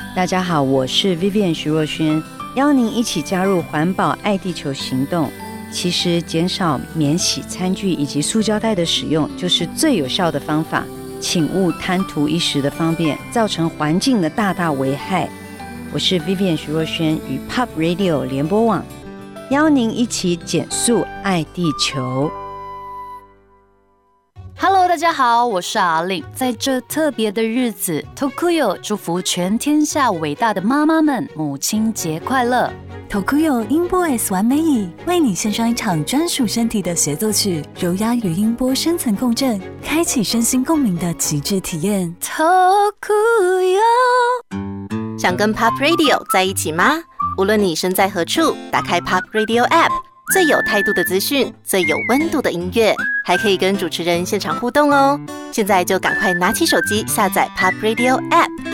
大家好，我是 Vivian 徐若瑄，邀您一起加入环保爱地球行动。其实减少免洗餐具以及塑胶袋的使用，就是最有效的方法。请勿贪图一时的方便，造成环境的大危害。我是 Vivian 徐若瑄与 Pop Radio 联播网，邀您一起减速爱地球。 Hello， 大家好，我是阿令。在这特别的日子 ，Tokuyo 祝福全天下伟大的妈妈们母亲节快乐。 Tokuyo 音波 S 完美椅为你献上一场专属身体的协奏曲，柔压与音波深层共振，开启身心共鸣的极致体验。 Tokuyo， 想跟 Pop Radio 在一起吗？无论你身在何处，打开 Pop Radio App， 最有态度的资讯，最有温度的音乐，还可以跟主持人现场互动哦。现在就赶快拿起手机下载 Pop Radio App。